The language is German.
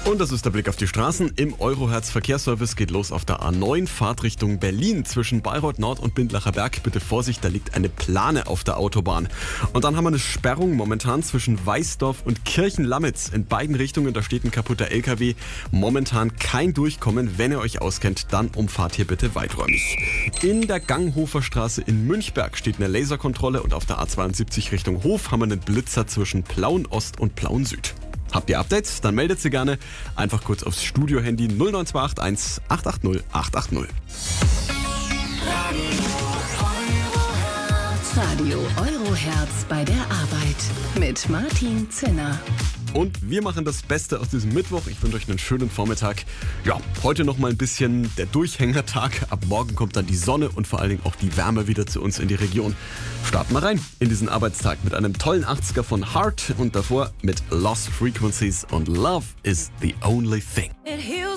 Und das ist der Blick auf die Straßen. Im Eurohertz Verkehrsservice geht los auf der A9, Fahrtrichtung Berlin zwischen Bayreuth Nord und Bindlacher Berg. Bitte Vorsicht, da liegt eine Plane auf der Autobahn. Und dann haben wir eine Sperrung momentan zwischen Weißdorf und Kirchenlamitz. In beiden Richtungen, da steht ein kaputter LKW. Momentan kein Durchkommen. Wenn ihr euch auskennt, dann umfahrt hier bitte weiträumig. In der Ganghofer Straße in Münchberg steht eine Laserkontrolle und auf der A72 Richtung Hof haben wir einen Blitzer zwischen Plauen Ost und Plauen Süd. Habt ihr Updates? Dann meldet sie gerne. Einfach kurz aufs Studio-Handy 09281 880 880. Radio Eurohertz bei der Arbeit mit Martin Zinner. Und wir machen das Beste aus diesem Mittwoch. Ich wünsche euch einen schönen Vormittag. Ja, heute noch mal ein bisschen der Durchhängertag. Ab morgen kommt dann die Sonne und vor allen Dingen auch die Wärme wieder zu uns in die Region. Starten wir rein in diesen Arbeitstag mit einem tollen 80er von Heart und davor mit Lost Frequencies und Love is the Only Thing.